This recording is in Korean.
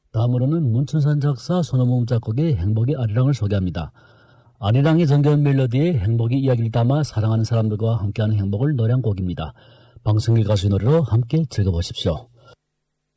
다음으로는 문춘산 작사 손호몸 작곡의 행복의 아리랑을 소개합니다. 아리랑의 정겨운 멜로디에 행복의 이야기를 담아 사랑하는 사람들과 함께하는 행복을 노래한 곡입니다. 방송의 가수의 노래로 함께 즐겨보십시오.